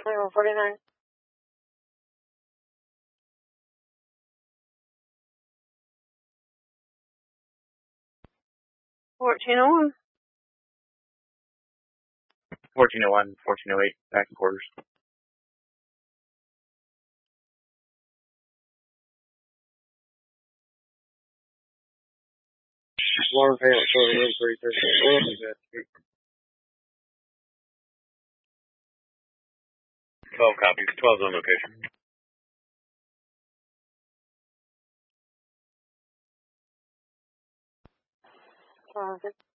149. 1401. 1401, 1408, back in quarters. Alarm payment for the increase. 12 copies. 12's on location. Target.